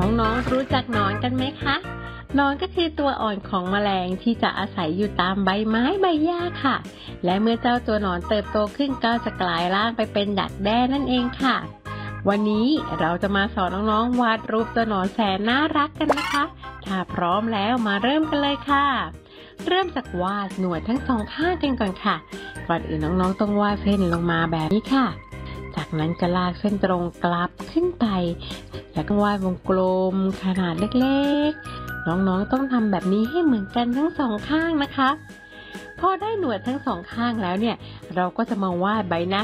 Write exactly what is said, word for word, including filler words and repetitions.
น้องๆรู้จักหนอนกันไหมคะหนอนก็คือตัวอ่อนของแมลงที่จะอาศัยอยู่ตามใบไม้ใบหญ้าค่ะและเมื่อเจ้าตัวหนอนเติบโตขึ้นก็จะกลายร่างไปเป็นดักแด้นั่นเองค่ะวันนี้เราจะมาสอนน้องๆวาดรูปตัวหนอนแสนน่ารักกันนะคะถ้าพร้อมแล้วมาเริ่มกันเลยค่ะเริ่มจากวาดหนวดทั้งสองข้างกันก่อนค่ะก่อนอื่นน้องๆต้องวาดเส้นลงมาแบบนี้ค่ะจากนั้นก็ลากเส้นตรงกลับขึ้นไปแล้วก็วาดวงกลมขนาดเล็กๆน้องๆต้องทำแบบนี้ให้เหมือนกันทั้งสองข้างนะคะพอได้หนวดทั้งสองข้างแล้วเนี่ยเราก็จะมาวาดใบหน้า